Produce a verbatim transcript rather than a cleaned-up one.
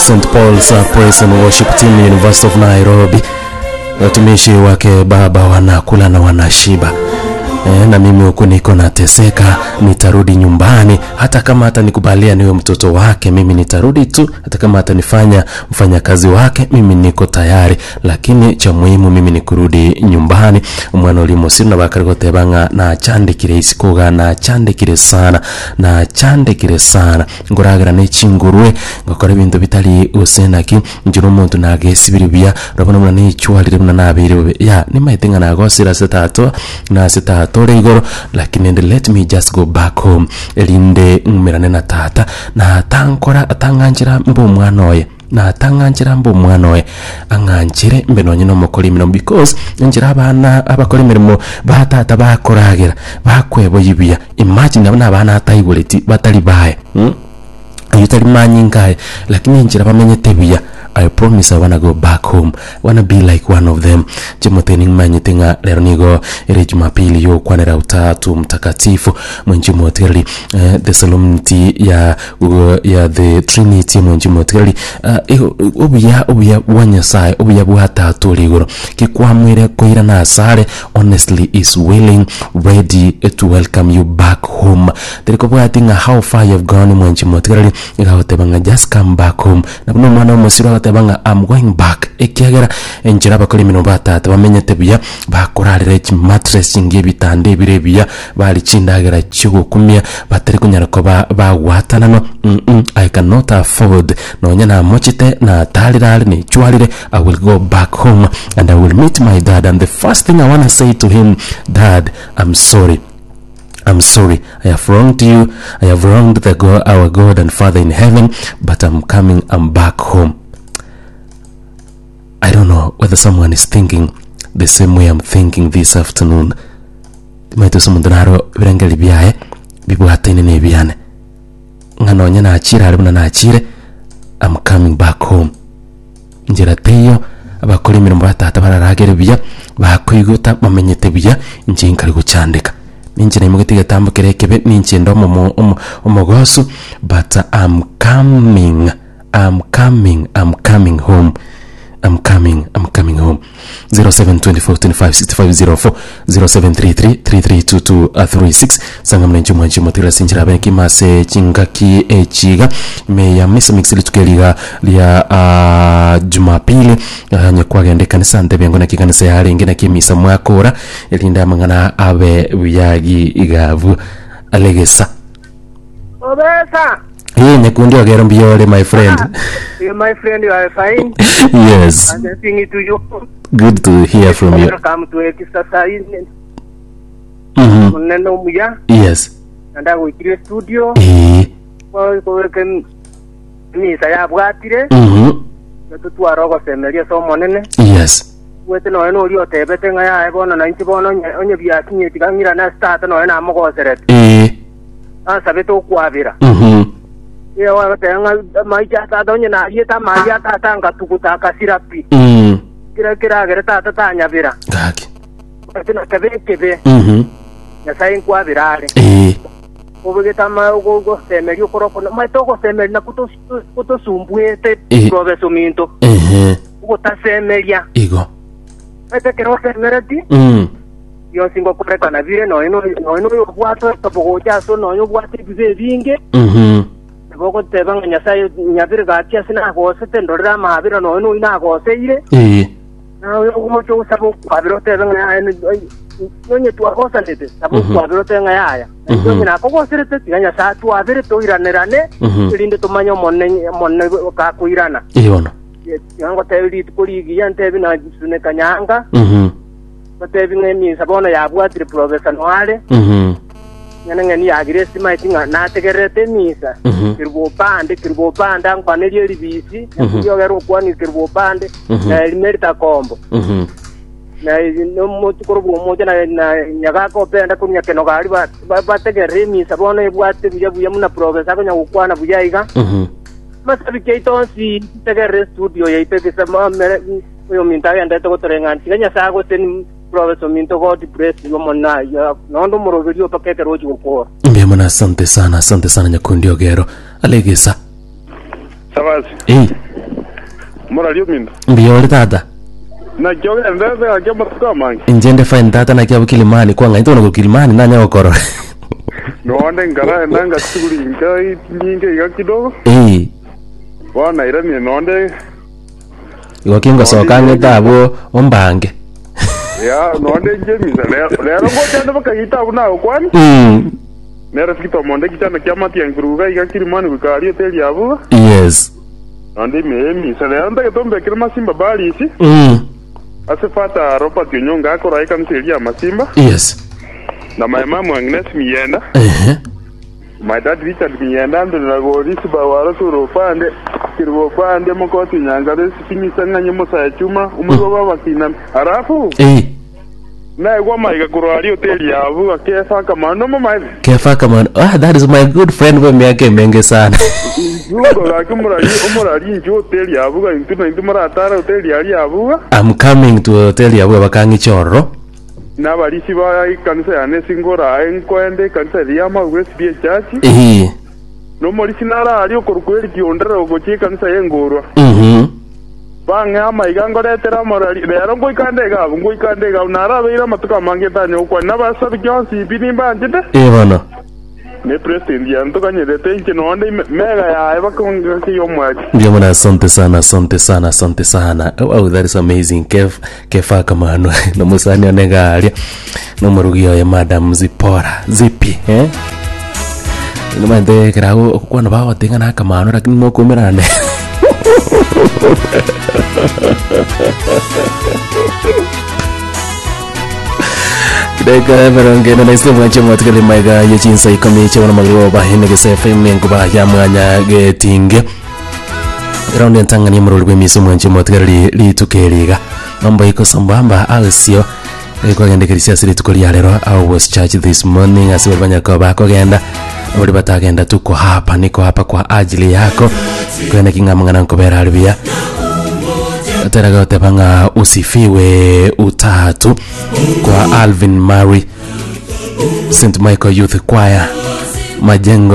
Saint Paul's uh, Praise and Worship Team, University of Nairobi. Watumishi wake Baba wanakula na wanashiba. E, na mimi huko niko nateseka, nitarudi nyumbani. Hata kama hata nikubalia niwe mtoto wake, mimi nitarudi tu. Hata kama hata nifanya mfanya kazi wake, mimi niko tayari. Lakini cha muhimu mimi ni kurudi nyumbani. Umwana ulimo sina bakariko tebanga na chande kire isikoga na chande kire sana na chande kire sana. Ngoragara ne chingurwe ngakora ibintu bitali usenaki njiro muntu nagesibiribya rabona mwana ne chwalire mwana nabire ya ni maitinga na gosira setato na setato igoro. Lakini let me just go back home. Elinde ngumirane na tata na tankora atanganjira mbo mwana oye na tanganjira mbo mwana oye anganjire mbeno nyino mukoli mino because njira abana abakoli mirimo batata bakoragira bakwebo yibya. Imagine abana abana atayibuleti batali bae hmm? Ayutali manyingaye lakini njira bamenyete biya. I promise I wanna go back home. Wanna be like one of them. Jimotening manyitinga lero nigo ere Jumapili yo kwanera utatu mtakatifu mwenjimoteli uh, the solemnity ya uh, ya the Trinity mwenjimoteli uh, obuya obuya wanyasai obuya bwatatu ligoro kikwamwire koira na asare honestly is willing ready to welcome you back home. Teriko bwatinga how far you've gone mwenjimoteli igahotebanga just come back home. Na buno mwana umusiro banga I'm going back ekiagera enjira bakoli mino batata bamenyete biya bakorarire mattress nge bitande birebiya bali chindagera chigo kumya batari kunyara ko bagwatana no mm -mm, I cannot afford no nyana mochite na talirale ni chwalire. I will go back home and I will meet my dad, and the first thing I want to say to him, Dad, I'm sorry. I'm sorry, I have wronged you. I have wronged the God, our God and Father in heaven, but I'm coming, I'm back home. I don't know whether someone is thinking the same way I'm thinking this afternoon. Maito samundaro virangeli biae bibu hatene ne biane. Ngano nya na achira aribuna na achire. I'm coming back home. Njira teyo abakoli mirimo batata bararagere biya bakwigota bamenyete biya njinkari gucandika. Ninjira imugitiga tambukere kebe ninchendo mu omogosu, but I'm coming. I'm coming. I'm coming home. I'm coming, I'm coming home. zero seven two four two five six five zero four zero seven three three three three two two three six. Sanga mnenju mwanji motira sinjira benki mase chingaki echiga me ya misa mixili tukeliga lia uh, Jumapili uh, nyakwagende kanisa ntebengo na kikanisa yali ngina kimisa mwakora elinda mangana abe buyagi igavu alegesa Obesa. Hey, Nyakundi Ogero Mbiole, my friend. Ah, my friend, you are fine. Yes. I'm singing to you. Good to hear from you. Welcome to exercise. Mm-hmm. Yes. And I will do a studio. Eh. Well, we can miss I have got it. Mm-hmm. The two are over familiar someone. Yes. With no I know you're everything I have on a ninety one on your Biaki to come here and start and I'm going to say Eh. Ah, Sabeto Quavira. Mm-hmm. Yeah, my jata don't you know, yet I'm my jata tanga to Kutaka Sirapi. Mm. Kira Kira Greta Tanya Vira. Gaki. But in a Kebe, Mm-hmm. the same Quavirare. Eh. Over the time I go go stemmer, you corrupt my talk stemmer, Nakuto Sumbuete, Professor Minto. Eh. What a semeria. Ego. I take a semerity. Mm. You're single correct and a very no, I know, I know what the Bogoja, so no, what is the Vinge. Mm-hmm. Boko tebang nyasai nyabir gacha sina go seten dora ma habira no no ina go seire eh na mo cho sabu habiro tebang ya no nye tu go sante sabu habiro tenga ya ya no na ko go serete tiganya sa tu habire to irane rane irinde to manyo monne monne ka ku irana iona yango tebili to ligi yante bina sune kanyanga mhm batebi ngeni sabona ya bwa tri professor noale mhm ngani ya agresi maitinga na tegerete misa kirbo pande kirbo pande angwaneli libisi yo gero kwani kirbo pande na limerita kombo na no motu korbo moja na nyaga ko penda kunya keno gali ba ba tegere misa bona ebwate buya buya muna professor ko nyakwana buya iga masabi keito si tegere studio yeite kisama yo minta yanda to korenga tiganya sago ten Professor Minto God bless you mona ya nondo morogerio pakete roji ukora. Mbia mwana asante sana, asante sana Nyakundi Ogero. Alegesa. Sawazi. Eh. Morali minda. Mbiyo tata. Na kyoge ndeze akema tukamangi. Njende fine tata na kya Kilimani kwa ngaito na Kilimani na nyawo koro. Noonde ngara nanga tsuguri ngai nyinge ya kidogo. Eh. Wana irani noonde. Yokingo soka ngitabo ombange. Ya noonde njemisa lero lero ngoja ndo bakayita una okwani. Mm. Nera skito monde kitana kyamati yanguruga ya Kilimani bikari hoteli yabu. Yes. Noonde memi sala anda ketombe kirma simba bali isi. Mm. Asifata ropa tinyonga akora ikamseli ya masimba. Yes. Na my mom Agnes Mienda. Eh. My dad Richard Mienda ndo na gorisi ba waro turo pande kirwo pande mukoti nyanga de sinyi sanga nyemo sa chuma umuro baba kina arafu Eh. na egwa maiga kurwari hoteli yavu akefa kama no mama Kefa kama ah that is my good friend we miaka menge sana. yugo la kumurari umurari njo hoteli yavu ga intuna intuma atara hoteli yari yavu. I'm coming to hotel ya we bakangi choro. Na barisi ba kanisa ya nesingora enkwende kanisa ya ma West B Church. Eh. No morisi nara ari okorukweri kiondera ogochi kanisa yengorwa. Mhm. Banga maigango retera morari rero ngo ikandega ngo ikandega unara beira matuka mangeta nyokwa nabasabi kyonsi bini banjide. Eh bana. Ne president ya ndo kanyerete inche nonde mega ya eba konga kiyo mwaji. Ndio mwana asante sana asante sana asante sana. Oh, oh that is amazing. Kef kefa kama ano no musani onega alia. No marugio ya madam Zipora. Zipi eh? Ino mande kirao kwa na bawa tinga na kama ano lakini mo kumirane. Deka baronge na isle mwache mwatikali maiga yechinsa ikomiche wana magriwa bahine gese F M nkuba ya mwanya getinge Raundi ntangani mruli kwe misu mwache mwatikali li tukeliga mambo iko sambamba alisio kwa gende kirisia siri tukoli ya lero au was church this morning asiwali banya kwa bako genda wali bata genda tuko hapa niko hapa kwa ajili yako kwa ene kinga mngana nkobera alibia Teraga utepanga usifiwe utatu kwa Alvin Murray Saint Michael Youth Choir Majengo